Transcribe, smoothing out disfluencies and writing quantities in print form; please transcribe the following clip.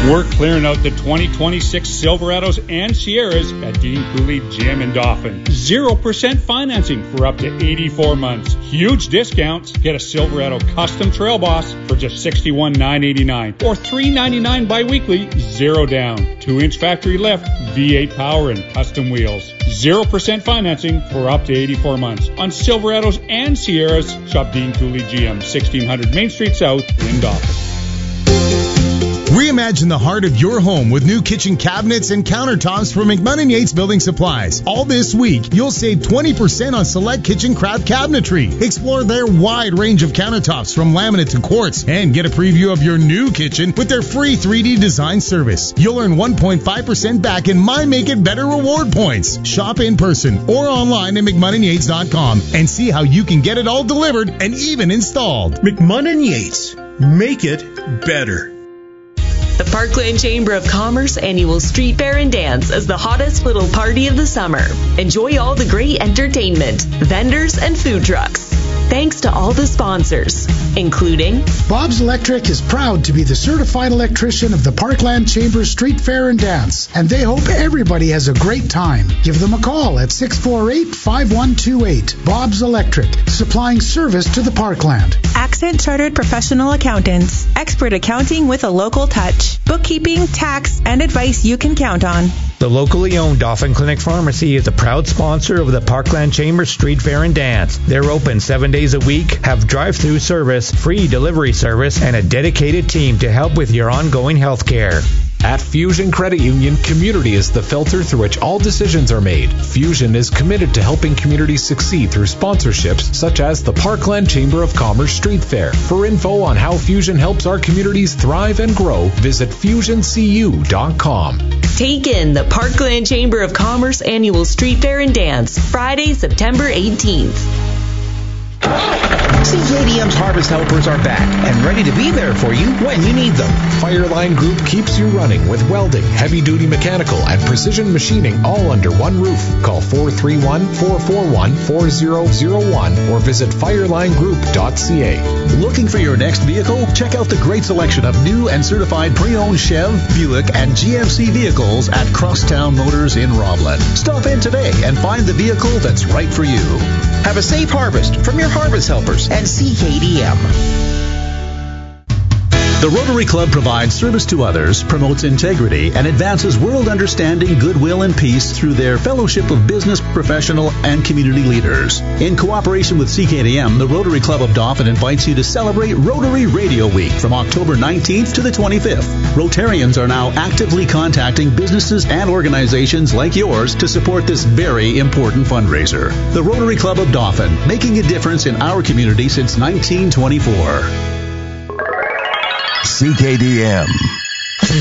We're clearing out the 2026 Silverados and Sierras at Dean Cooley Gym in Dauphin. 0% financing for up to 84 months. Huge discounts. Get a Silverado Custom Trail Boss for just $61,989 or $399 bi-weekly, 0 down. 2-inch factory lift, V8 power, and custom wheels. 0% financing for up to 84 months. On Silverados and Sierras, shop Dean Cooley GM, 1600 Main Street South in Dauphin. Reimagine the heart of your home with new kitchen cabinets and countertops from McMahon & Yates Building Supplies. All this week, you'll save 20% on select kitchen craft cabinetry. Explore their wide range of countertops from laminate to quartz and get a preview of your new kitchen with their free 3D design service. You'll earn 1.5% back in My Make It Better reward points. Shop in person or online at McMahonandYates.com and see how you can get it all delivered and even installed. McMahon & Yates. Make it better. The Parkland Chamber of Commerce annual Street Fair and Dance is the hottest little party of the summer. Enjoy all the great entertainment, vendors, and food trucks. Thanks to all the sponsors, including Bob's Electric is proud to be the certified electrician of the Parkland Chamber Street Fair and Dance, and they hope everybody has a great time. Give them a call at 648-5128. Bob's Electric, supplying service to the Parkland. Accent Chartered Professional Accountants, expert accounting with a local touch. Bookkeeping, tax, and advice you can count on. The locally owned Dauphin Clinic Pharmacy is a proud sponsor of the Parkland Chamber Street Fair and Dance. They're open 7 days a week, have drive-through service, free delivery service, and a dedicated team to help with your ongoing health care. At Fusion Credit Union, community is the filter through which all decisions are made. Fusion is committed to helping communities succeed through sponsorships such as the Parkland Chamber of Commerce Street Fair. For info on how Fusion helps our communities thrive and grow, visit FusionCU.com. Take in the Parkland Chamber of Commerce annual Street Fair and Dance, Friday, September 18th. CKDM's Harvest Helpers are back and ready to be there for you when you need them. Fireline Group keeps you running with welding, heavy-duty mechanical, and precision machining all under one roof. Call 431-441-4001 or visit firelinegroup.ca. Looking for your next vehicle? Check out the great selection of new and certified pre-owned Chev, Buick, and GMC vehicles at Crosstown Motors in Roblin. Stop in today and find the vehicle that's right for you. Have a safe harvest from your Harvest Helpers and CKDM. The Rotary Club provides service to others, promotes integrity, and advances world understanding, goodwill, and peace through their fellowship of business, professional, and community leaders. In cooperation with CKDM, the Rotary Club of Dauphin invites you to celebrate Rotary Radio Week from October 19th to the 25th. Rotarians are now actively contacting businesses and organizations like yours to support this very important fundraiser. The Rotary Club of Dauphin, making a difference in our community since 1924. CKDM.